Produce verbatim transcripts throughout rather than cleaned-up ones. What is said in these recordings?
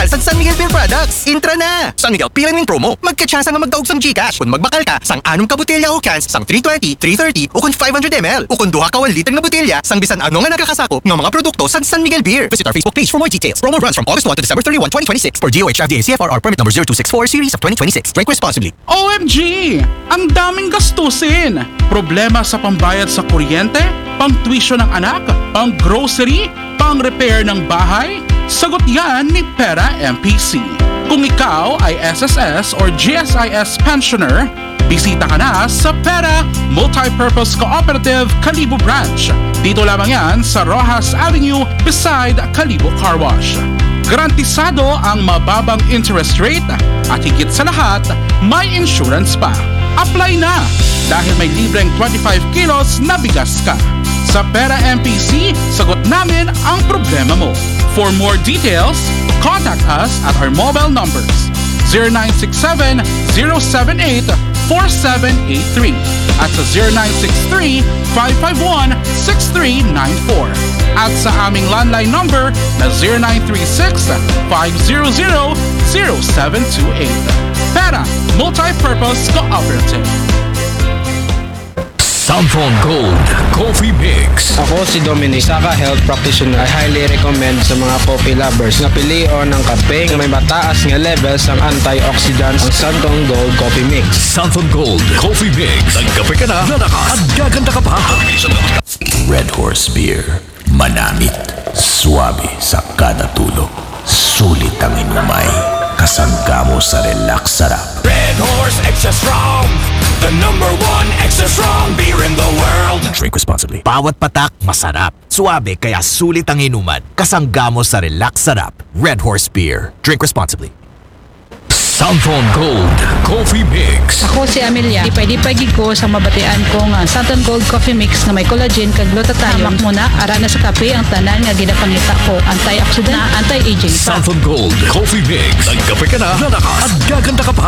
sa San Miguel Beer Products. Intra na! San Miguel Pilang promo. Magkatsyasa nga magdaog sang Gcash. Kung magbakal ka, sang anong ka botelya o cans, sang three twenty, three thirty, o kung five hundred milliliters. O kung duha ka one liter nga botelya, sang bisan ano nga nakakasakop ng mga produkto sa San Miguel Beer. Visit our Facebook page for more details. Promo runs from August first to December thirty-first, twenty twenty-six for G O H F D A C F R R permit number zero two six four series of twenty twenty-six. Drink responsibly. O M G! Ang daming gastusin! Problema sa pambayad sa kuryente, pang-tuition ng anak, pang-grocery, pang-repair ng bahay? Sagot yan ni Pera M P C. Kung ikaw ay S S S or G S I S pensioner, bisita ka na sa Pera Multipurpose Cooperative Kalibo Branch. Dito lamang yan sa Rojas Avenue beside Kalibo Car Wash. Garantisado ang mababang interest rate at higit sa lahat, may insurance pa. Apply na dahil may libreng twenty-five kilos na bigas ka. Sa Pera M P C, sagot namin ang problema mo. For more details, contact us at our mobile numbers zero nine six seven, zero seven eight, four seven eight three at sa zero nine six three, five five one, six three nine four at sa aming landline number na zero nine three six, five zero zero, zero seven two eight. Pera Multipurpose Cooperative. Samphon Gold Coffee Mix. Ako si Dominic, Saka Health Practitioner. I highly recommend sa mga coffee lovers na pilion ng kape na may mataas nga levels ang antioxidants ang Samphon Gold Coffee Mix. Samphon Gold Coffee Mix. Nagkape ka na, lalakas, at gaganda ka pa. Red Horse Beer. Manamit. Suwabe sa kada tulog. Sulit ang inumay. Kasangga mo sa relax sarap. Red Horse Extra Strong, the number one extra strong beer in the world. Drink responsibly. Bawat patak, masarap. Suwabe kaya sulit ang inuman. Kasangga mo sa relax sarap. Red Horse Beer. Drink responsibly. Samphon Gold Coffee Mix. Ako si Amelia. Ipay-dipay gid ko sa mabatian ko nga Samphon Gold Coffee Mix nga may collagen kag glutathione. Hamak mo na ara na sa kape ang tanan nga ginapangita ko. Antioxidant na anti-aging. Samphon Gold Coffee Mix. Nagkape ka na, lalakas, at gaganda ka pa.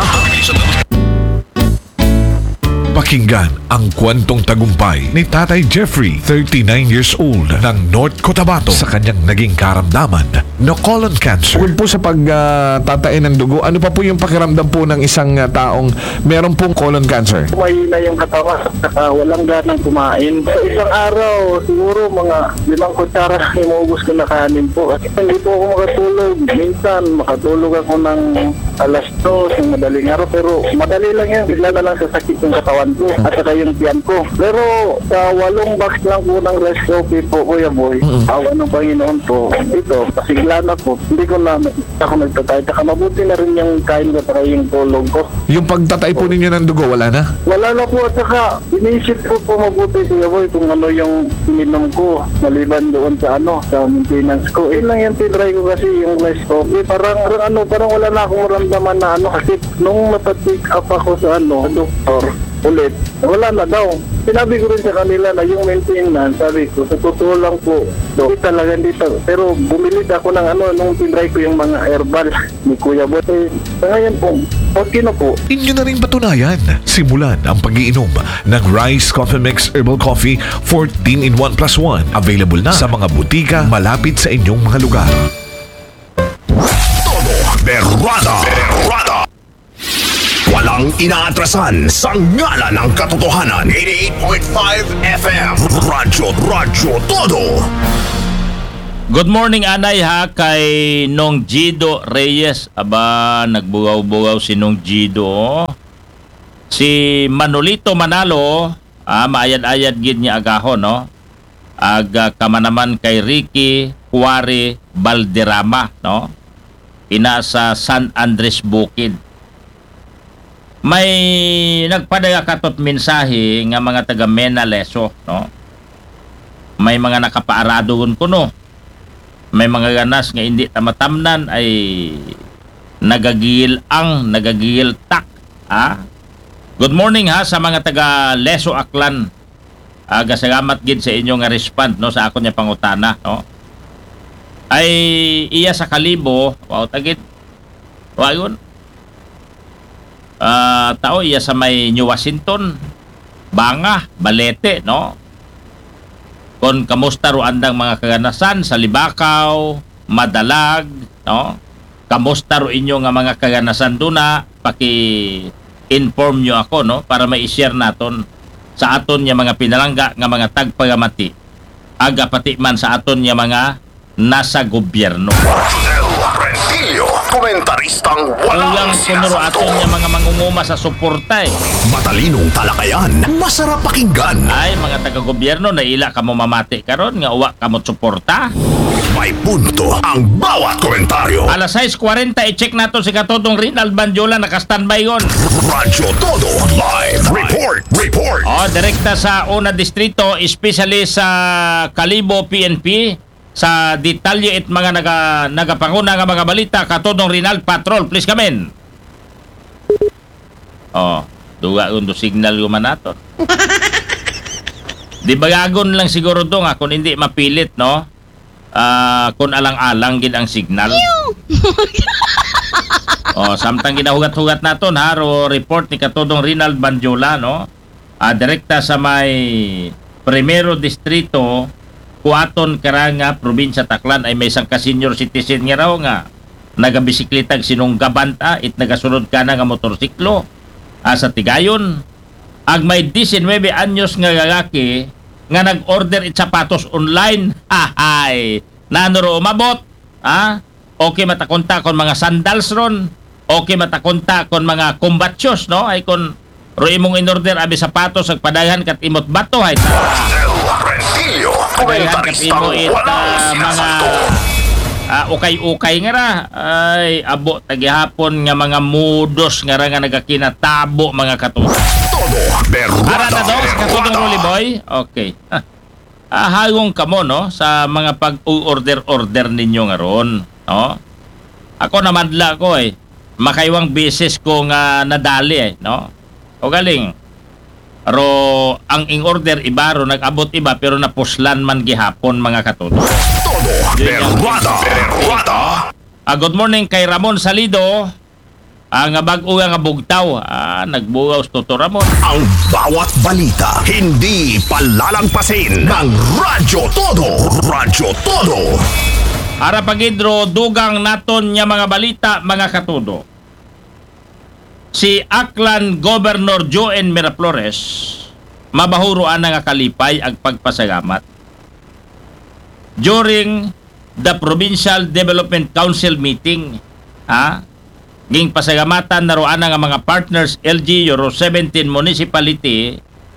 Pakinggan ang kwentong tagumpay ni Tatay Jeffrey, thirty-nine years old, ng North Cotabato sa kanyang naging karamdaman na colon cancer. Bukod po sa pagtatain uh, ng dugo, ano pa po yung pakiramdam po ng isang uh, taong meron pong colon cancer? Mahina yung katawan, saka walang ganang kumain. Sa isang araw, siguro mga limang kutsara imuubos ko na kanin po. Kasi hindi po ako makatulog. Minsan, makatulog ako ng alas dos, ng madaling araw. Pero madali lang yan. Bigla na lang sa sakit yung katawan ko at saka yung tiyan ko. Pero sa walong box lang po ng rice coffee po, Kuya Boy, mm-hmm. awa ng Panginoon po, ito, pasigla na po. Hindi ko na ako nagtatay. Saka mabuti na rin yung kain ko at yung tulog ko. Yung pagtatay po ninyo ng dugo, wala na? Wala na po at saka inisip ko po mabuti, Kuya Boy, kung ano yung ininom ko maliban doon sa ano, sa maintenance ko. Yun lang yung tinry ko kasi yung rice coffee. Parang, parang ano, parang wala na akong maramdaman na ano kasi nung napatik up ako sa ano, sa doktor, ulit, wala na daw. Sinabi ko rin sa kanila na yung maintenance, sabi ko, sa totoo lang po, do, talaga dito. Pero bumili ako ng ano, nung tinry ko yung mga herbal ni Kuya Boy. Eh, ngayon po, okay na po. Inyo na rin patunayan. Simulan ang pag-iinom ng Rice Coffee Mix Herbal Coffee fourteen in one plus one. Available na sa mga butika malapit sa inyong mga lugar. Todo Berrada. Berrada. Walang inaatrasan sa ngalan ng katotohanan. eighty-eight point five F M. Radyo, Radyo Todo. Good morning, Anay, ha, kay Nong Gido Reyes. Aba, nagbugaw-bugaw si Nong Gido. Oh. Si Manolito Manalo, ah, maayad-ayad gid niya agahon, no? Aga kama naman kay Ricky Juare Valderrama, no? Ina sa San Andres Bukid. May nagpadaya katot mensahe nga mga taga Mena Leso, no? May mga nakapaaradoon ko, no? May mga ganas nga hindi tamatamnan ay nagagil ang nagagil tak, ha? Good morning, ha, sa mga taga Leso Aklan. Aga salamat gid sa inyo nga respond, no, sa ako niya pangutana, no? Ay iya sa Kalibo, wow tagit. Wayon. Uh, tao iya sa may New Washington, Banga, Balete, no? Kung kamusta ro andang mga kaganasan sa Libakaw, Madalag, no? kamusta ro inyo nga mga kaganasan duna, paki-inform nyo ako, no, para ma-share naton sa aton nga mga pinalangga nga mga tagpagamati, aga pati man sa aton nga mga nasa gobyerno. Rentillo, komentaristang walang Walang kunuro aton nga mga mangunguma sa suporta eh. Matalinong talakayan, masarap pakinggan. Ay, mga taga-gobyerno, naila ka mo mamati karon nga uwa ka mo suporta. May punto ang bawat komentaryo. Alas sais kuwarenta, i-check nato si Katodong Rinald Bandiola, naka-standby yon. Radyo Todo Live Report. Report. Oh, direkta sa una distrito, especially sa Kalibo P N P, sa detalye it mga naga, nagapanguna nga mga balita, Katodong Rinald Patrol, please come in. Oh, duga undo signal yung manato. Di bagagon lang siguro do nga kung hindi mapilit, no? Ah, kung alang-alang gid ang signal. Oh, samtang ginahugat-hugat naton ha, ro report ni Katodong Rinald Bandiola, no? Ah, direkta sa may Primero Distrito, Kuaton, Karanga, Probinsya Taclan ay may isang ka-senior citizen nga raw nga nagabisikletag sinunggaban ta it nagasunod ka na nga motorsiklo ah, sa Tigayon. Ag may nineteen anyos nga lalaki nga nag-order it sapatos online. Hahay! Nanuro umabot. Ha? Okay matakonta kon mga sandals ron. Okay matakonta kon mga combat shoes, no? Ay kon ro imong in-order abi sapatos ag padayan kat imot bato hay ta. Rentillo, Padayan kat imo it ah, mga ah, ukay-ukay nga ra. Ay abo tagihapon nga mga mudos nga ra nga nagakinatabo mga katuwa. Todo Para na daw sa katulong berwada. Rolly Boy. Okay. Ah, hagong kamo, no, sa mga pag-order-order ninyo nga ron, no? Ako namadla ko eh. Makaywang beses ko nga nadali eh, no? O galing. Ro ang in-order iba ro nag-abot iba pero napuslan man gihapon mga katuto. Todo berwada. Berwada. Ah, good morning kay Ramon Salido. Ang ah, bag-o nga bugtaw, ah, nagbugaw Toto Ramon. Ang bawat balita hindi palalampasin ng Radyo Todo. Radyo Todo. Ara pagidro dugang naton nya mga balita mga katudo. Si Aklan Governor Joen Miraflores mabahuruan nga kalipay ag pagpasalamat during the Provincial Development Council meeting. Ha? Ging pasalamatan naroan nga mga partners L G U seventeen municipality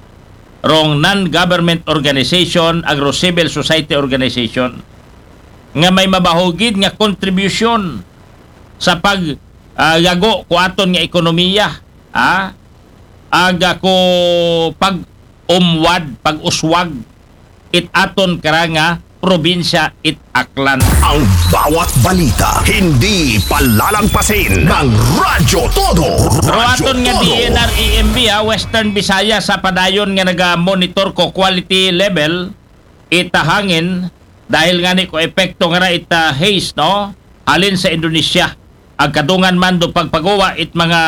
rong non-government organization agro civil society organization nga may mabahugid nga contribution sa pag uh, yago ko aton nga ekonomiya, ha? Aga ko pag umwad, pag uswag it aton karanga probinsya it Aklan. Ang bawat balita hindi palalampasin ng Radyo Todo. Pero Radyo aton nga Todo. D N R E M B ha, Western Visayas sa padayon nga naga-monitor ko quality level itahangin dahil nga ni ko epekto nga ra ita haze, no? Halin sa Indonesia. Ang kadungan man do pagpagawa it mga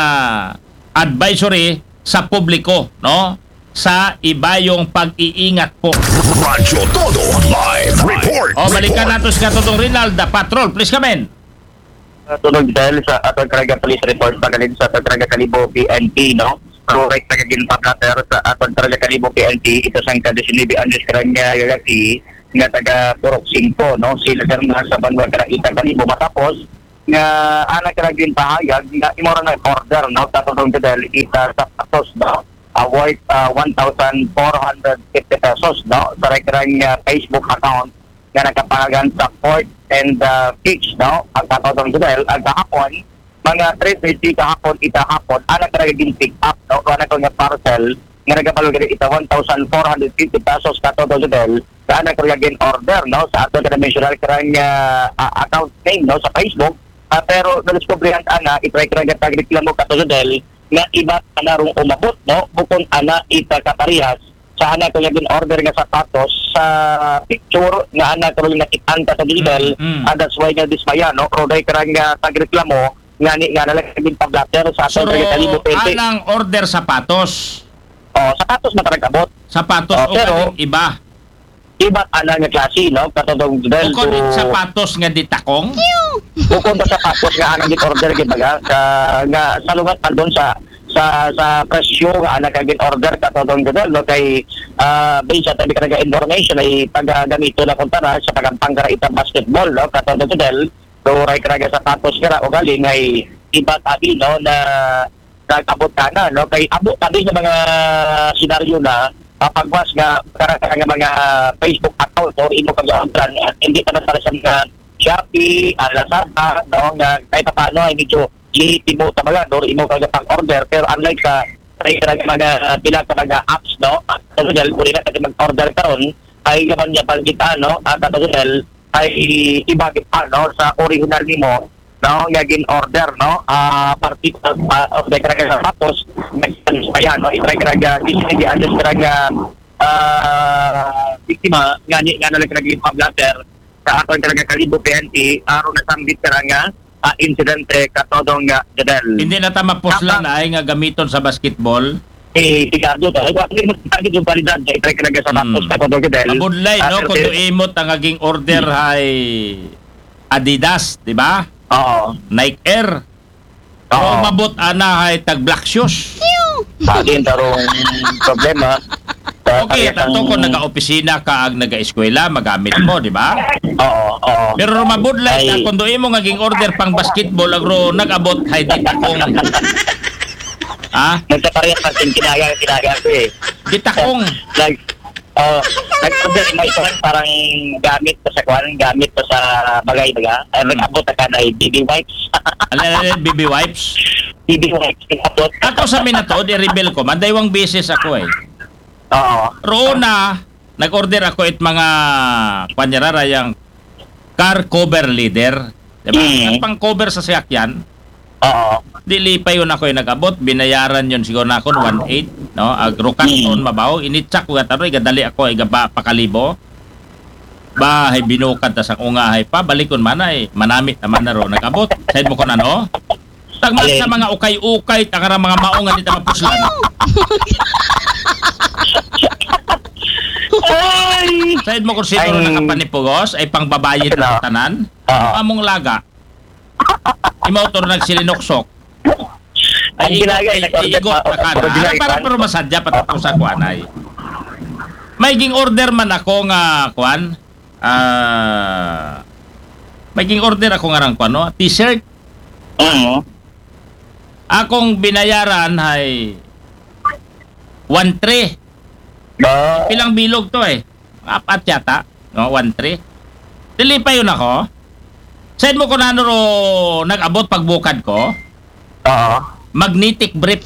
advisory sa publiko, no? Sa ibayong pag-iingat po. Radyo Todo Live Report. O balikan nato sa Katodong Rinald, the Patrol, please come in. Tunog dahil sa atong Caraga Police Report pagkalin sa atong Caraga Kalibo P N P, no? Correct na kagin paplater sa atong Caraga Kalibo P N P, ito sang kadesinuebe anyos karanga lalaki nga taga Purok Cinco, no? Sila na sa Banwa Karaita Kalibo matapos nga anak karagin pahayag nga imora na order, no? Tatulong dahil ita sa patos, no? Uh, worth uh, one thousand four hundred fifty pesos, no? Sa rekerang uh, Facebook account nga nagkapangagan sa Port and uh, Beach, no? Ang katotong dahil ang kahapon mga three thirty kahapon ita hapon anak karagin pick up, no? Anak ko nga parcel nga nagapalugad ita one thousand four hundred fifty pesos katotong dahil sa anak karagin order, no? Sa aton ka-mentional karang uh, uh, account name, no? Sa Facebook. Uh, pero na-discoveryhan ana itry karang tagreklamo katotong dahil nga iba ana rong umabot, no? Bukod ana ita kaparihas sa ana ko yung order nga sapatos sa picture nga ana ko yung nakitanta sa level, mm-hmm. And that's why nga dismaya, no? Pero dahil karang nga tagreklamo nga ni nga nalaging pablatter sa so, aton Kalibo P N P. anang order sapatos? Oh, sapatos na karagabot. Sapatos oh, o pero iba? Iba ana nga klase, no? Katong dahil o kung sapatos nga ditakong? bukod sa tapos nga anang gin-order gid baga sa nga salungat pa doon sa sa sa presyo nga anang gin-order katodong gudel no kay uh, based sa tabi ka information ay paggamito na kun tara sa pagampang kara itang basketball no katodong gudel so ray karaga sa tapos kara o galing ay iba tabi no na nag-abot ka na no kay abot tabi sa mga senaryo na kapagwas nga kara nga mga Facebook account o imo pag-order hindi pa na sa mga Shopee, Lazada, no, nga kahit pa paano ay medyo i-timo talaga, no, imo kaya pang order pero unlike sa mga mga uh, pila ka mga apps, no, at total kung na kasi mag-order karon ay gaman niya pang kita, no, at total ay ibagit pa, no, sa original nimo, no, nga gin-order, no, ah, uh, party of uh, the karaga tapos nag-sense pa yan, no, itry karaga, hindi andas karaga, ah, biktima, nga nga nalang karaga yung pag-blatter, sa aton talaga kalibo P N P aron nasambit ka nga uh, insidente katodong nga gadal. Hindi na tama puslan ay nga gamiton sa basketball. Eh, tigado to. Ay, hindi mo tagid yung validad. Ay, try ka nga sa tapos katodong gadal. Abudlay, no? Kung imot ang aging order ay Adidas, di ba? Oo. Nike Air. Oo. Mabot ana ay tag black shoes. Bagin tarong problema. Okay, tato kung naga-opisina ka ag naga-eskwela, magamit mo, di ba? Oo, oo. Pero mabudlay na kung doon mo ngaging order pang basketball, agro nag-abot hay ditakong. Ha? Nagsaparehas pag kinaya, kinaya ko eh. Ditakong. Nag, oh, nag-order mo ito parang gamit pa sa kwan, gamit pa sa bagay-baga. Ay, nag-abot ka na B B wipes. Alala, B B wipes? B B wipes, nag-abot. Ako sa minato, di-rebel ko, mandaywang beses ako eh. Oo. Roona, nag-order ako it mga panyarara yung car cover leader. Diba? Mm. Ang pang cover sa sasakyan. Oo. Dili pa yun ako yung nag-abot. Binayaran yun siguro na ako one eight. No? Agrukan mm. on mabaw. Initsak ko nga taroy. Gadali ako ay gaba pakalibo. Bahay binukad tas ang ungahay pa. Balikon man ay manamit naman na ro. Nag-abot. Side mo ko na no? Tagmat sa mga ukay-ukay. Takara mga maungan dito mapuslan. Ay! Side mo kung sino ay, nakapanipugos ay pang babayin na tanan. Uh, Among laga. Imotor nagsilinuksok. Ay igot na ka na. Para pero masadya patapos sa kuanay. May ging order man ako nga kuan. Ah, may ging order ako nga rang kuano, t-shirt. Oo. Akong binayaran ay one three. Uh, Pilang bilog to eh. Apat yata. No, one three. Dili pa yun ako. Send mo ko na ano ro nag-abot pagbukad ko. Oo. Magnetic brief.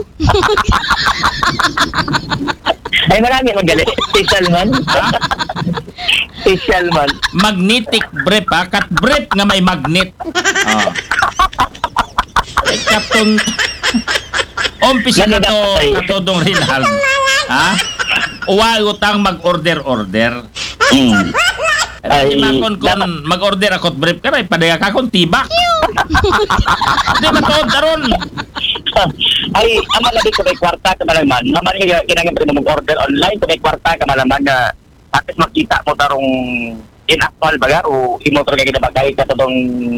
Ay marami magaling. Special man. Special man. Magnetic brief ha. Cut brief nga may magnet. Oh. Ay kaptong umpisa na to katodong Rinald. Ha? Uwa utang mag-order-order. Mm. Ay, makon kon mag-order ako brief ka ray padaya ka kon tibak. Di ba to daron? Ay, ama labi ko may kwarta ka malaman. Naman nga kinahanglan pa mo mag-order online ko may kwarta ka malaman nga atis makita mo tarong in actual baga o imo talaga kinabagay ka tong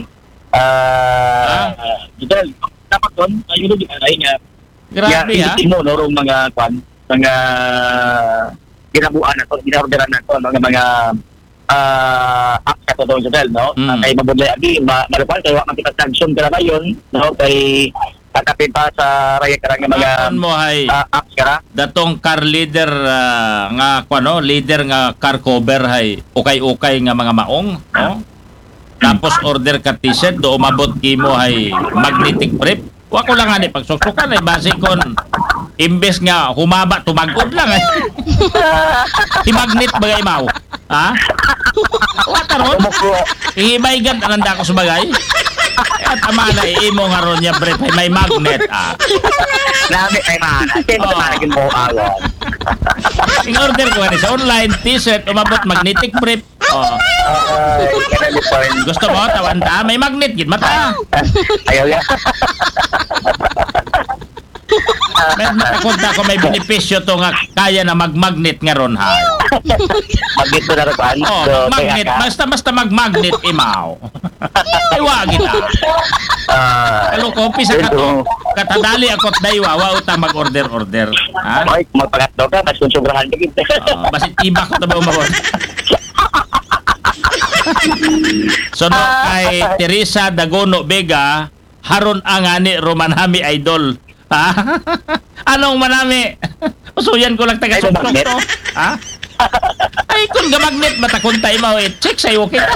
ah uh, dito dapat don ayun di ay nga grabe ha. Imo no mga kwan mga ginabuan na to, ginorderan na to, mga mga uh, apps ka to doon sa tel, no? Mm. Uh, kay mabudlay abi, malupal, kaya wak makipag-sanction ka na yun, no? Kay kakapin pa sa raya ka nga mga mo, hay, uh, apps ka na. Datong car leader uh, nga, kwano, leader nga car cover, hay, ukay-ukay nga mga maong, no? Tapos order ka t-shirt, do umabot kimo, hay, magnetic brief. Wako lang nga ni pagsusukan, ay base kon imbes nga humaba tumagod lang eh. Imagnet bagay mao. Ha? Wataron? Ihibaygan ananda ko sa bagay. At tama na imo nga ron niya brief ay may magnet ah. Nami ay mana. Kaya oh. Malagin mo awon. In order ko ni sa online t-shirt umabot magnetic brief. Oh. Uh, gusto mo tawan ta may magnet gid mata. Ayaw ya. May makakunta ko may benepisyo to nga kaya na mag-magnet nga ron ha. Magnet na naman. Oh, So, magnet. kaya ka. Basta basta mag-magnet imaw. Ay wagi na. Ah, Kalo ko pisa ka to. ito. Katadali ako daywa wa uta mag-order-order. Ha? Ay, magpagatlo ka, mas konsubrahan ka kita. Oh, basi tiba ko ta ba umabot. So no, kay Teresa Dagono Vega, haron ang ani Romanami idol. Ha? Anong manami? Usuyan ko lang taga Ay, suklok magnet? to. Ha? Ay, kung gamagnet matakuntay mo eh. Check sa'yo, okay?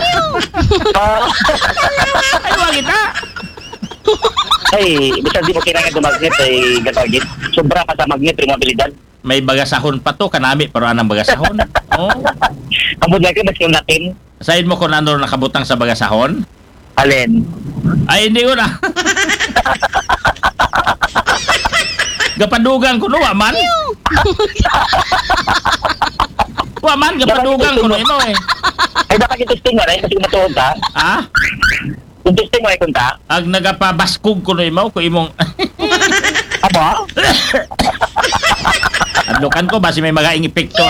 Ay, wag kita. Ay, bisa di mo kailangan ng magnet ay gatawagin. Sobra ka sa magnet, rin mobilidad. May bagasahon pa to, kanami, pero anang bagasahon? Oh. Amod lagi, mas yung natin. Sayin mo kung ano nakabutang sa bagasahon? Alin? Ay, hindi ko na. Gapadugang ko no, waman. Waman, gapadugang ko no, ino eh. Ay, dapat yung testing mo rin, kasi matuhod ka. Ha? Yung testing mo ay kunta. Ag nagapabaskog ko no, imaw, ko imong... Aba? Adlukan ko, basi may mga epekto.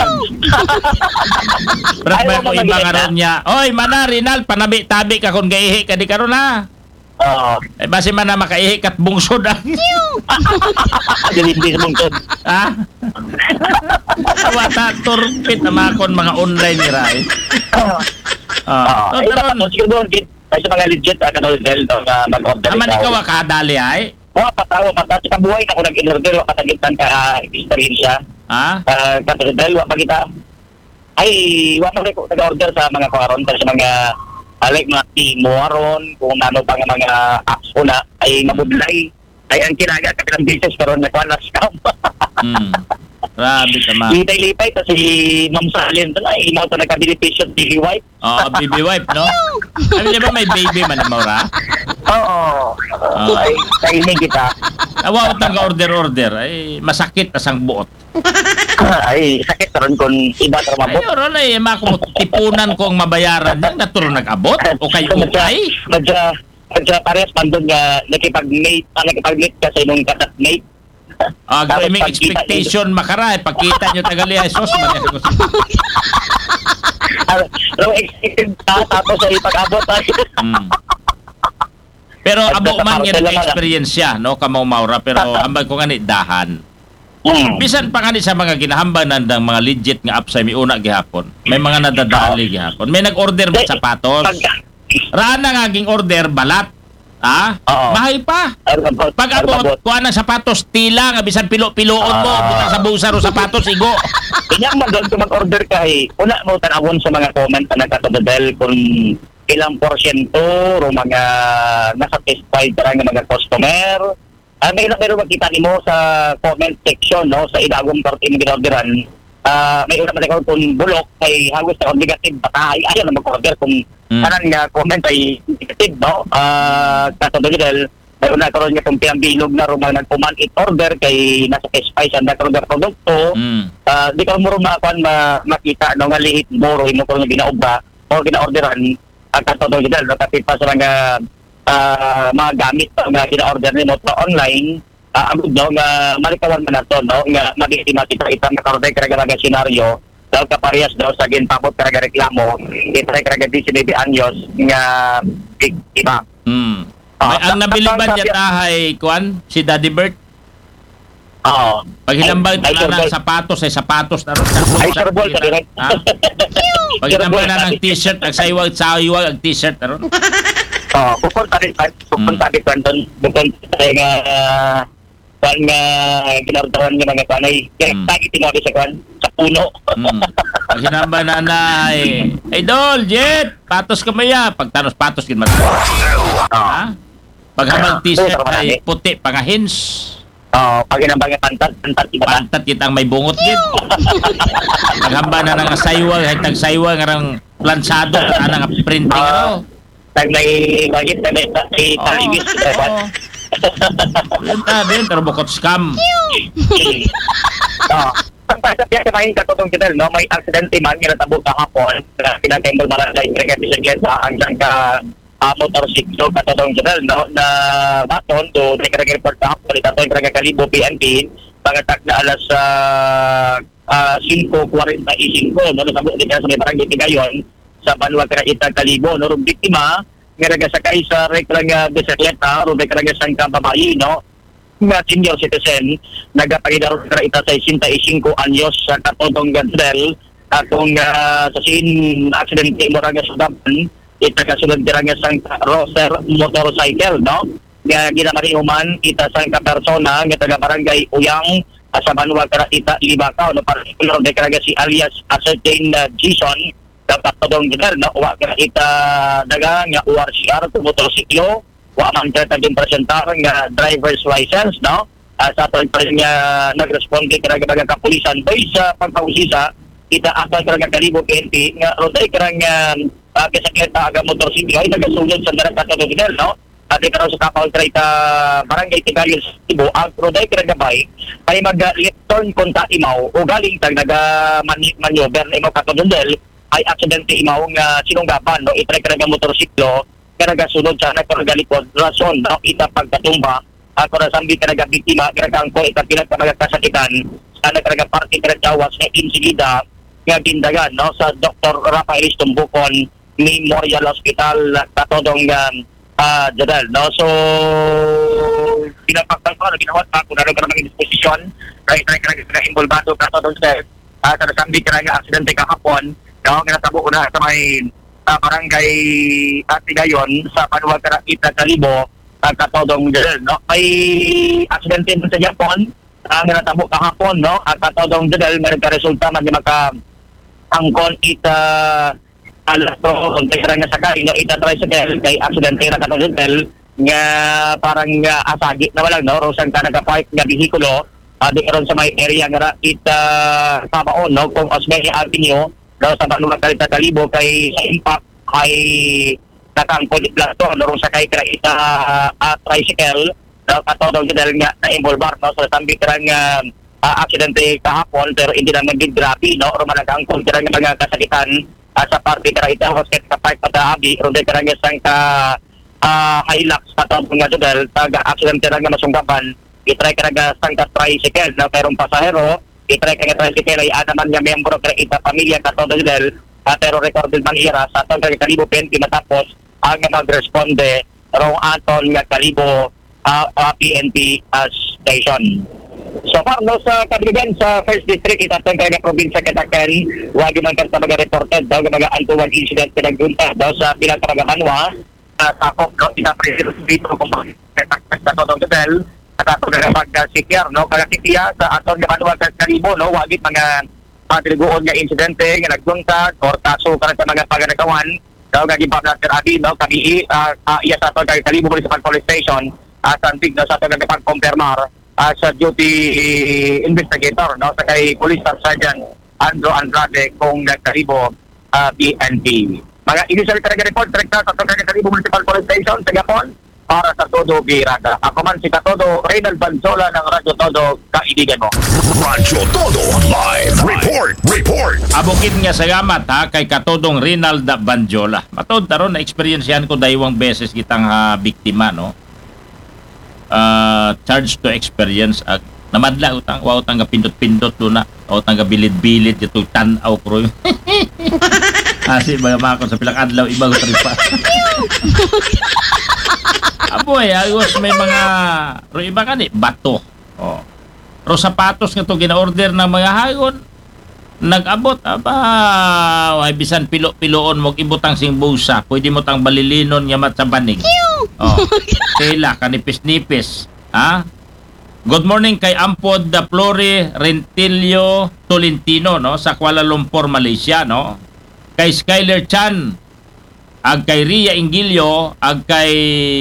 Prat Ay, ba wag ko mo iba magilit karon niya? Oy, mana, Rinal, panabi-tabi ka kung gaihi ka di karon na. Oo. Eh, basi man na makaihi kat bungsod ang... Dilindi sa bungtod. Ha? Wata, turpit na makon mga online ni Rai. Ah, Ay, dapat mo, siguro doon, Kit. Ay, sa mga legit, ah, kanol, Del, na mag-order. Aman ikaw akadali ay? Oo, patawa, patawa. Sa kabuhay na kung nag-order, wak katagitan ka, ah, experience. Ha? Uh, Katol, Del, wak pa kita. Ay, wak mo rin kung nag-order sa mga karon, sa mga uh, like mga timo aron, kung ano pa nga mga apps ko na, ay mabudlay. Ay, ang kinaga, kapilang business, pero nagkuhan na scam. Hmm. Grabe tama. Lipay-lipay, tapos si Ma'am Salin, ito na, imaw ito nagka-beneficial T V wipe. Oo, baby wipe, no? Ay, di ba may baby man Maura? Oo. Oo. Ay, kainin kita. Awa utang ka order-order, ay masakit asang buot. Ay, sakit ron kung iba ka Ay, mabot. oron ay, mako tipunan ko ang mabayaran na naturo nag-abot o kay ukay. Madya, madya parehas pandun nga nakipag-mate, ah, nakipag-mate ka sa imong katatmate. Ah, Tapos may pagkita expectation makara, eh, pagkita nyo tagali ay sos man. Pero expected ka, tapos ay pag-abot. Hmm. Pero At abo nasa man yan parcel lang experience siya, no, kamaw Maura, pero ambag ko nga ni dahan. Hmm. Bisan pa nga ni sa mga ginahambanan ng mga legit nga apps ay may una gihapon. May mga nadadali gihapon. May nag-order ba sapatos? Raan na nga ging order balat. Ah? Oo. Bahay pa. Pag abot, kuha ng sapatos, tila nga bisan pilo-piloon mo, Ah. butang sa busa ro sapatos, igo. Kanya mo doon kung mag-order ka eh, una mo tanawon sa mga comment na nagkatodel kung ilang porsyento o mga nasatisfied ka nga mga customer. Ah, may ilang meron makita ni mo sa comment section, no, sa idagong parte ng ginorderan. Ah, may una man kung bulok ay hagos na negative patay. Ayaw na mag-order kung Mm. kanan nga comment ay negative, no. Ah, katodel may una karon nga kung pinambilog na rumang nagpuman it order kay nasatisfy sa nagkaroon nga produkto. Mm. Ah, di ka mo rin maakuan ma makita no nga lihit boro imo ko nga ginaobra o ginaorderan ang katotoo gid no kasi pa sa mga ah, mga gamit pa nga gina-order nimo sa online uh, ang daw nga malikawan man nato no nga mabiktima kita ita makaroon kay mga senaryo daw kaparehas daw sa ginpabot kay reklamo ita kay mga disinebe anyos nga biktima. Mm. Ah, May, ang sa- nabiling sa- ba sa- niya tahay, Kwan? Si Daddy Bert? Oo. Pag hilambang Ay, ay, na ng sir, sapatos, ay sapatos na rin. Ay, sir, ball ka direct. Ha? Pag hilambang na ng t-shirt, ang saywag, saywag, ang t-shirt na rin. Oh, pupunta rin pa, pupunta rin pa doon, pupunta rin nga, kung nga ginardaran nga mga kanay, kaya Mm. tagi tinori sa kwan, sa puno. Mm. Pag hinambang na na, ay, Idol, Jet, patos ka maya. Pag tanos patos, kin mata. Ha? Pag habang t-shirt ay puti, pangahins. Oh, pag inambang nga pantat, pantat, iba ta. Pantat kitang may bungot gid. Pag hamba na nga saywag, ay tag saywag nga plansado, ana nga printing ano. Tag may bagit, tag may may Oo, talibis. oo. Yan tabi, pero bukot scam. Oh. Ang pasabihan ka maing katotong kita, no? May aksidente man, nga natabo ka hapon, pinatembol malalay, kaya bisagyan sa hanggang ka uh, motorsiklo katodong general no na baton do nag-report na ako ito yung Kalibo P N P pangatak na alas uh, uh, five forty-five no sa buong sa may barangay Tigayon sa Banwa Karaita Kalibo no rum biktima nga nagasakay sa reklang uh, bisikleta rum nagasakay sa babae no nga senior citizen nagapagidaro sa Karaita sa sixty-five anyos sa katodong general atong uh, sa scene accident mo ra nga sudapan ita kasulod dira nga sang Roser motorcycle no nga ginamarihuman ita sang ka persona nga taga barangay Uyang sa Banwa Karaita Libakaw no particular de karaga si alias Ascertain uh, Jason dapat todong general no wa ita daga nga U R C R to motorsiklo wa man ta din presentar nga driver's license no uh, sa aton pa nga nagresponde karaga daga kapulisan based sa pagkausisa ita ato karaga Kalibo P N P nga roday karang uh, kasakleta aga motorsiklo ay nagasulod sa darat katodong general no at ikaw sa Kapal Traita Barangay Tigayon Cebu ang roday kinagabay ay mag-left turn konta imaw o galing tag naga-maneuver na imaw katodondel ay aksidente imaw nga sinunggapan no itry ka nga motorsiklo kaya sunod sa nagkaragalikod rason no ita pagkatumba at para sambi ka nagabiktima kaya ko ita pinagkamagakasakitan sa nagkaragaparte ka nagjawas na insigida nga gindagan no sa Doctor Rafael Tumbukon Memorial Hospital katodong um, Ah, uh, jadal, no? So, pinapaktal ko, ginawa pa, kung naroon ka namang disposisyon, right, right, right, right, involvado ka sa doon sa, uh, sa nasambi ka nga aksidente kahapon, no? Ginatabo ko na sa may uh, barangay at Tigayon, sa Banwa Karaita Kalibo, uh, katodong jadal, no? May aksidente doon sa Japon, uh, ginatabo kahapon, no? At katodong jadal, may nagka-resulta man di maka angkon ita alas to kung tayo nga sakay no ita tricycle kay aksidente ra katong hotel nga parang uh, asagi na walang no rosang ka nagka-park nga bihikulo uh, di karon sa may area nga ita pabaon no kung Osmeña Avenue daw sa Banwa Karaita Kalibo kay sa impact ay nakangkod plato no rong sakay kay ita uh, uh, tricycle daw katong hotel nga na involvar no so sambi karang uh, uh, aksidente kahapon pero hindi na naging grabe no ro managangkod karang mga kasakitan Uh, sa parte Karaita Hospital sa Park Pataabi ronde karang sang ka uh, Hilux katong nga judal taga accident ra nga masunggaban itry karang sang ka tricycle na perong pasahero itry ka nga tricycle ay ana man nga miyembro Karaita pamilya katong judal uh, pero recorded man ira sa atong Kalibo P N P matapos ang uh, magresponde rong aton nga Kalibo uh, uh, P N P uh, station. So far no sa Kadigan sa first district itatong kay nga probinsya Katakan wag man kan sa mga reported daw nga mga untoward incident pinagdunta daw sa bilang mga Banwa uh, sakop no ina presidente dito kung kataktak sa todong hotel at ato nga pag-secure no kaya kitiya sa aton nga Banwa sa Kalibo no wag mga patrigoon nga insidente nga nagdunta or kaso kan sa mga paganagawan daw nga gibab na Sir Adi no kami uh, uh, iya sa aton kay Kalibo Municipal Police Station at uh, santig no sa aton nga pag-confirmar Uh, sa duty investigator no sa kay Police Sergeant Andrew Andrade kung Kalibo uh, P N P. Mga initial talaga report direkta sa Kalibo Municipal Police Station sa Gapon para sa Todo Birada. Ako man si Katodo Reynald Banzola ng Radyo Todo, kaibigan mo. Radyo Todo Live Report Report. Abukid nga salamat ha kay Katodong Reynald Banzola. Matod taron na experiencehan ko daywang beses kitang uh, biktima no. Uh, charge to experience ag namadla utang wa utang ga pindot-pindot do na utang ga bilid-bilid ito tan-aw pro asi mga mako sa pilang adlaw iba utang pa aboy agos may mga ro iba kani bato oh ro sapatos nga to gina-order ng mga hagon nag-abot aba ay bisan pilo-piloon mo ibutang sing busa pwede mo tang balilinon nga mat sa banig oh tela kanipis-nipis ha. Good morning kay Ampod da Flore Rentilio Tolentino no sa Kuala Lumpur Malaysia no kay Skyler Chan ag kay Ria Ingilio ag kay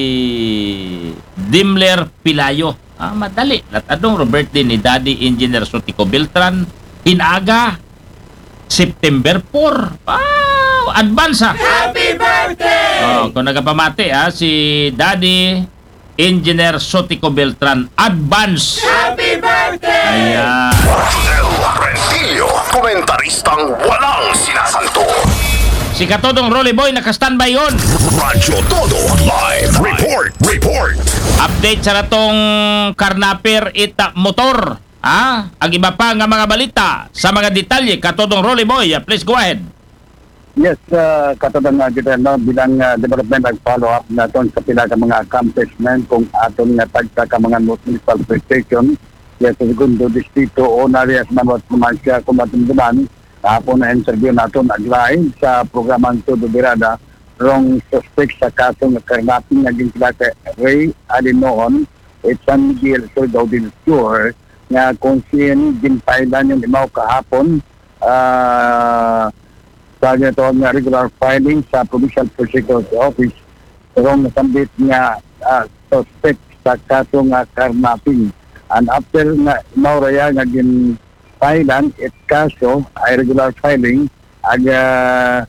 Dimler Pilayo ah madali latadong Robert din ni Daddy Engineer Sotico Beltran inaga September four. Wow! Advance ha! Happy birthday! Oh, kung nagapamati ha, si Daddy Engineer Sotico Beltran. Advance! Happy birthday! Ayan. Rentilio, komentaristang walang sinasanto. Si Katodong Rolly Boy naka-standby yon. Radyo Todo Live Report. Report. Update sa natong karnapir ita motor. Ha? Ang iba pa nga mga balita sa mga detalye. Katodong Rolly Boy, please go ahead. Yes, uh, katulad nga kita no, bilang uh, development nag-follow up natin sa pila ka mga accomplishment kung aton nga tagsa ka mga municipal prestation. Yes, sa segundo distrito o narias manwat naman siya kumatumduman. Kahapon na interview natin nag-live sa programang Todo Birada rong suspect sa kasong karnaping naging sila kay Ray Alinoon at San Miguel Surigao del Sur nga kung siya ginpailan yung imaw kahapon uh, sa ito nga regular filing sa Provincial Prosecutor's Office rong nasambit nga uh, suspect sa kasong uh, karnaping. And after nga imaw raya nga gin filing it kaso ay regular filing ag uh,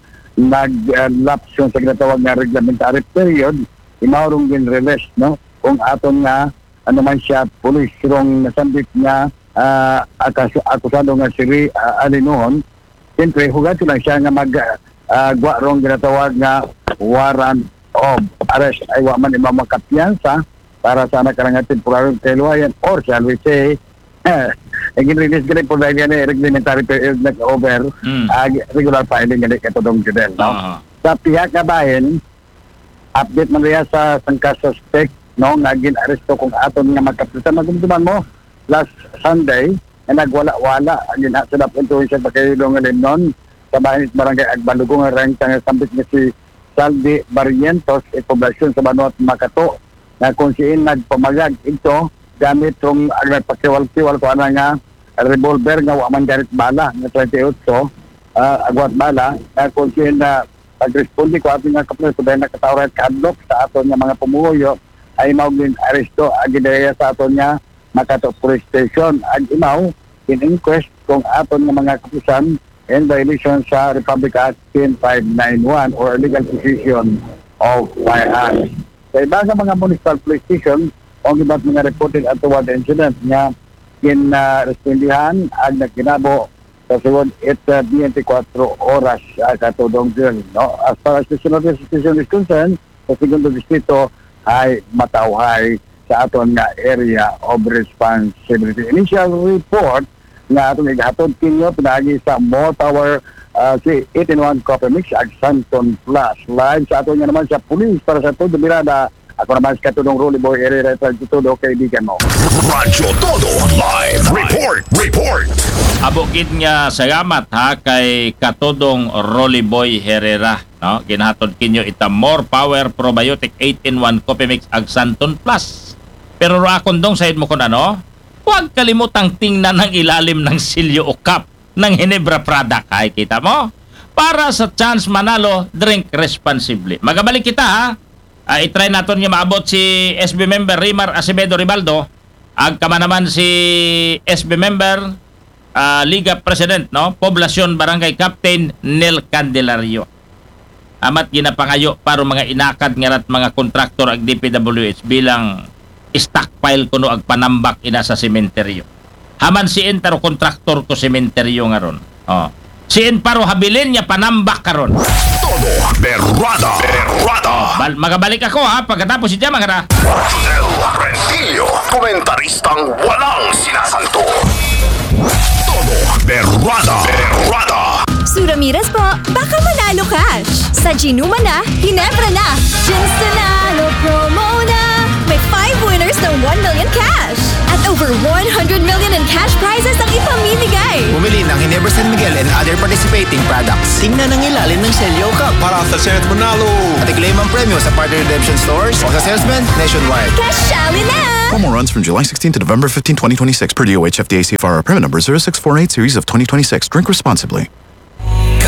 nag-lapse uh, sa ginatawag na reglamentary period imaurong din release no kung aton nga ano man siya police rong nasambit nga uh, akas akusado nga si Ray uh, Alinoon. Siyempre hugat lang siya nga mag uh, gwa rong ginatawag nga warrant of arrest ay wa man imam makapiyansa para sa nakarang temporary teluayan or shall we say Again, release ka rin po dahil yan eh, reglementary period na over mm. uh, regular filing yan eh, katulong Judel. No? Uh-huh. Sa pihak na bayan, update man rin sa sangka suspect, no, naging aresto kung aton nga magkapitan. Magumduman mo, last Sunday, na nagwala-wala, agin sa dapat intuition pa kayo doon ngayon nun, sa bayan at barangay Agbalugong, ang rangta nga sambit nga si Saldi Barrientos, e poblasyon sa Banuat Makato, na kung siya nagpamagag ito, gamit itong nagpakiwal-kiwal ko ana nga revolver nga waman garit bala nga twenty-eight uh, agwat bala na kung siya na pag-responde ko ating nga kapres ko dahil nakatawrat kadlok sa aton nga mga pumuyo ay imaw din aresto agidaya sa aton nga Makato Police Station ag imaw in inquest kung aton nga mga kapusan in violation sa Republic Act ten five ninety-one or illegal possession of firearms. Sa iba sa mga municipal police station ang iba't mga reported at toward the incident nga kin-respondihan uh, ag nagkinabo sa suwod it uh, twenty-four oras uh, katudong dyan. No? As far as the situation is concerned, sa segundo distrito ay matawhay sa aton nga area of responsibility. Initial report nga atong igahatod kinyo pinagi sa Mo Tower uh, si eight in one Coffee Mix ag Santon Plus. Live sa aton nga naman sa police para sa Todo Birada. Ako naman si Katudong Rolly Boy, ere-re sa Todo, kaibigan mo. Radyo Todo Live Report. Report. Abukid nga salamat ha kay Katudong Rolly Boy Herrera. No? Ginahatod kinyo ita More Power Probiotic eight in one Coffee Mix ag Santon Plus. Pero rakon dong sayid mo kun ano, huwag kalimutang tingnan ng ilalim ng silyo o cup ng Hinebra product. Ay, kita mo? Para sa chance manalo, drink responsibly. Magabalik kita ha. Uh, i-try natin nga maabot si S B member Rimar Acevedo Ribaldo. Ag kama naman si S B member uh, Liga President, no? Poblasyon Barangay Captain Nel Candelario. Amat ginapangayo para mga inakad nga rat mga kontraktor ag D P W H bilang stockpile kuno ag panambak ina sa sementeryo. Haman si entero kontraktor ko sementeryo nga ron. Oh. Si Enparo habilin niya panambak karon. Todo Berrada. Berrada. Bal magabalik ako ha pagkatapos si Jama kada. Rodel Rentillo, komentaristang walang sinasanto. Todo Berrada. Berrada. Suramiras po, baka manalo cash. Sa Ginuma na, Hinebra na. Ginsanalo promo na. May five winners ng one million cash. At over one hundred million in cash prizes ang ipamimigay. Bumili ng Hinebra San Miguel and other participating products. Tingnan ang ilalim ng Selyo Cup para sa Senate Manalo. At i-claim ang premyo sa partner redemption stores o sa salesman nationwide. Cashali na! Promo runs from July sixteenth to November fifteenth, twenty twenty-six per D O H F D A C F R permit number zero six four eight series of twenty twenty-six. Drink responsibly.